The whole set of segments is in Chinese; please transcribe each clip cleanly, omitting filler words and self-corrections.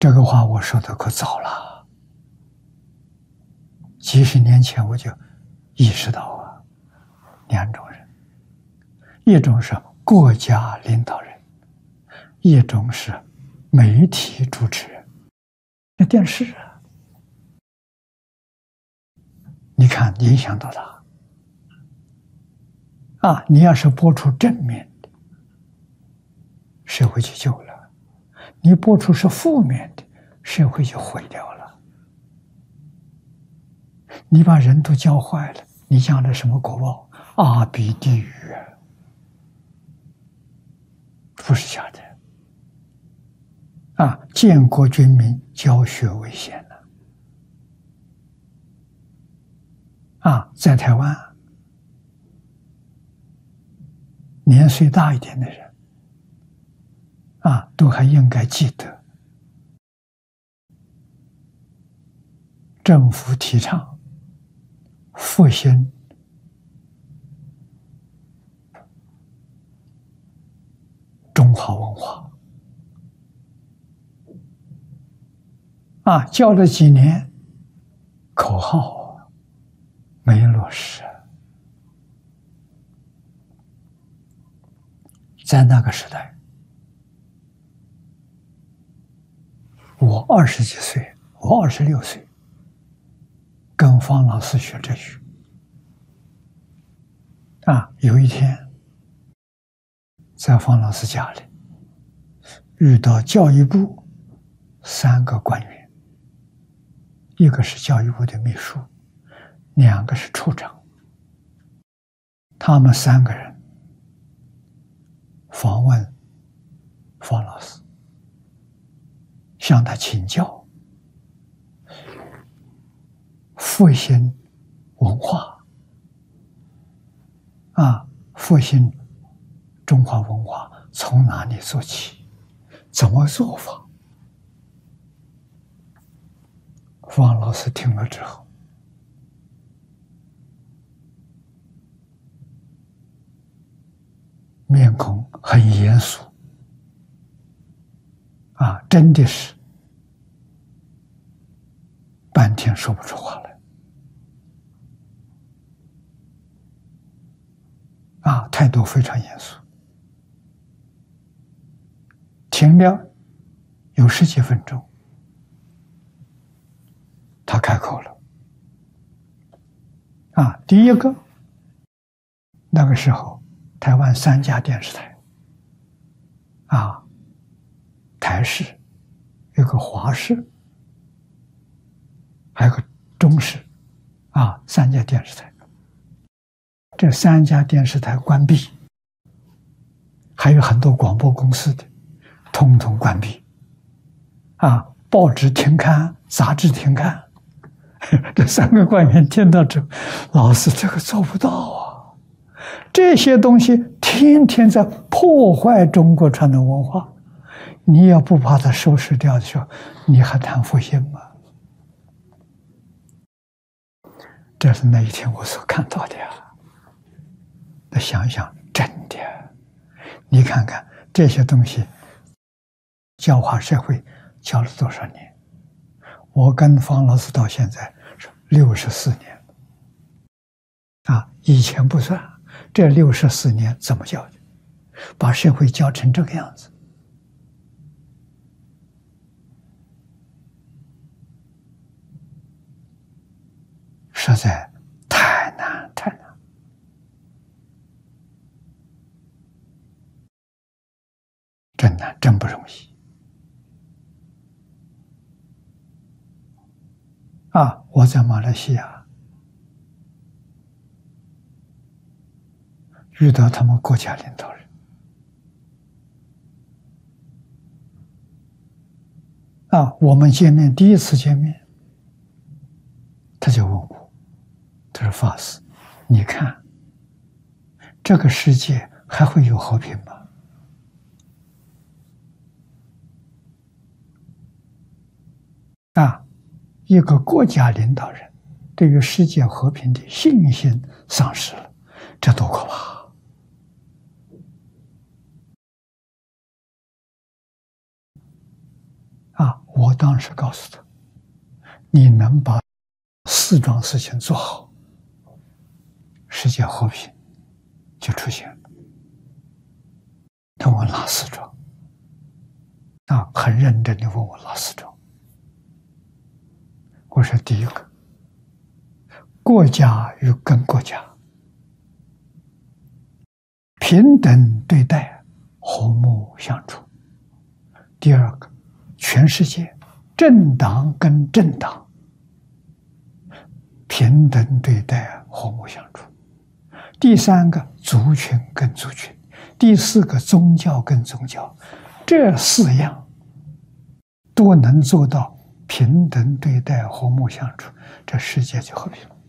这个话我说的可早了，几十年前我就意识到啊，两种人，一种是国家领导人，一种是媒体主持人。那电视啊，你看影响多大啊！你要是播出正面的，社会就救了；你播出是负面的，社会就毁掉了。你把人都教坏了，你将来什么果报？阿鼻地狱啊！不是假的啊！建国军民教学为先了啊！在台湾，年岁大一点的人啊，都还应该记得政府提倡复兴中华文化啊，教了几年，口号没落实。在那个时代，我20几岁，我26岁，跟方老师学哲学啊。有一天，在方老师家里遇到教育部3个官员，一个是教育部的秘书，2个是处长，他们3个人访问方老师，向他请教复兴文化啊，复兴中华文化从哪里做起，怎么做法？方老师听了之后，面孔很严肃啊，真的是半天说不出话来啊，态度非常严肃。停了有10几分钟，他开口了啊，第一个，那个时候台湾3家电视台啊，台视，有个华视，还有个中视啊，3家电视台。这3家电视台关闭，还有很多广播公司的统统关闭啊，报纸停刊，杂志停刊。这3个官员听到之后，老师这个做不到啊，这些东西天天在破坏中国传统文化，你要不把它收拾掉的时候，你还谈复兴吗？这是那一天我所看到的呀。那想想，真的，你看看这些东西，教化社会教了多少年？我跟方老师到现在是64年啊，以前不算，这64年怎么教的？把社会教成这个样子，实在太难太难。真难，真不容易啊！我在马来西亚遇到他们国家领导人啊，我们见面，第一次见面，他就问我，他说：“法师，你看这个世界还会有和平吗？”啊，一个国家领导人对于世界和平的信心丧失了，这多可怕！啊， 我当时告诉他，你能把4桩事情做好，世界和平就出现了。他问哪4桩？很认真地问我哪4桩。我说第一个，国家与跟国家平等对待，和睦相处。第二个，全世界政党跟政党平等对待，和睦相处。第三个，族群跟族群。第4个，宗教跟宗教。这4样都能做到平等对待，和睦相处，这世界就和平了。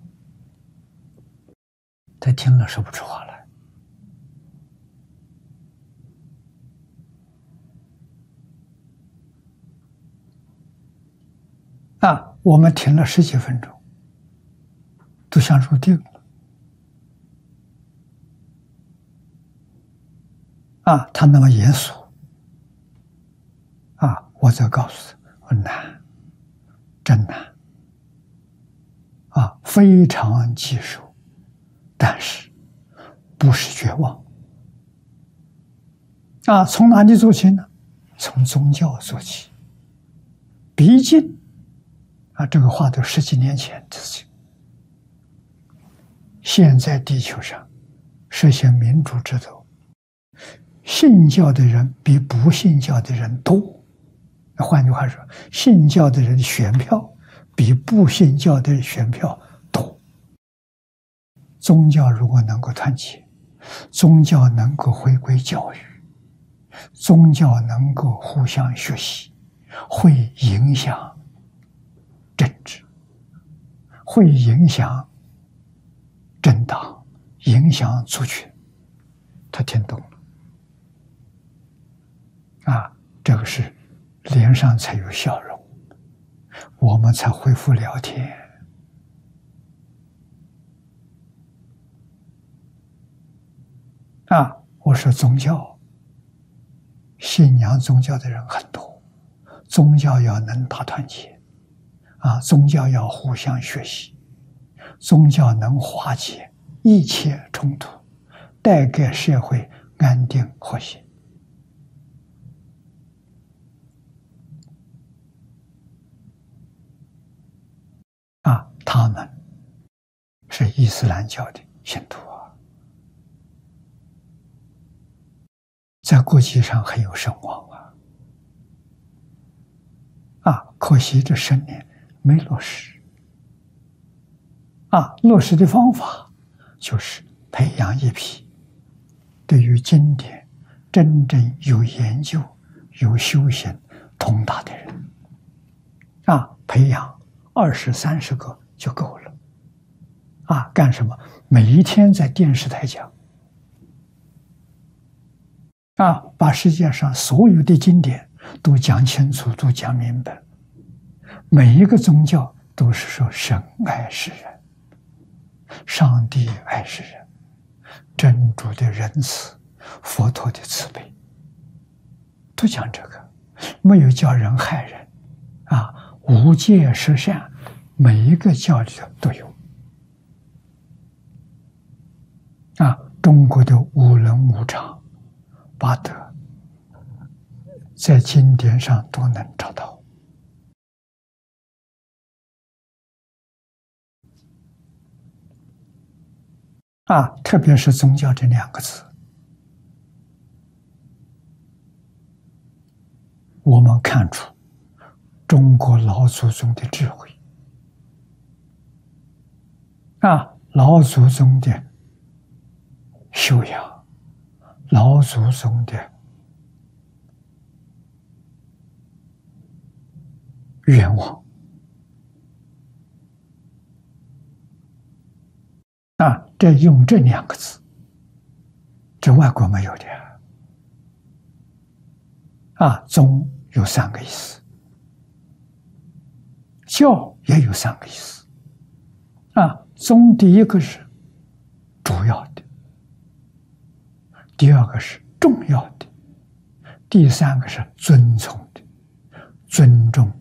他听了说不出话来。我们听了10几分钟，都像入定了。他那么严肃。我则告诉他，难，真难。非常棘手，但是不是绝望。从哪里做起呢？从宗教做起。毕竟这个话都10几年前的事情。现在地球上实行民主制度，信教的人比不信教的人多。换句话说，信教的人选票比不信教的人选票多。宗教如果能够团结，宗教能够回归教育，宗教能够互相学习，会影响政治，会影响政党，影响族群。他听懂了。这个是脸上才有笑容，我们才恢复聊天。我说宗教，信仰宗教的人很多，宗教要能大团结，宗教要互相学习，宗教能化解一切冲突，带给社会安定和谐。他们是伊斯兰教的信徒在国际上很有声望可惜这10年没落实。落实的方法就是培养一批对于经典真正有研究、有修行、通达的人。培养20、30个就够了。干什么？每一天在电视台讲。把世界上所有的经典都讲清楚，都讲明白。每一个宗教都是说神爱世人，上帝爱世人，真主的仁慈，佛陀的慈悲，都讲这个，没有叫人害人。无戒十善，每一个教里都有。中国的五伦五常八德，在经典上都能找到。特别是宗教这2个字，我们看出中国老祖宗的智慧。老祖宗的修养，老祖宗的愿望。这用这2个字，这外国没有的。宗有3个意思，教也有3个意思。宗第一个是主要的，第2个是重要的，第3个是遵从的。 尊重